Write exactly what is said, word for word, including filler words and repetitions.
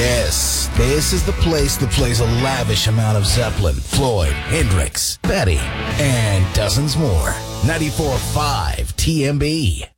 This, this is the place that plays a lavish amount of Zeppelin, Floyd, Hendrix, Betty, and dozens more. ninety-four point five T M B.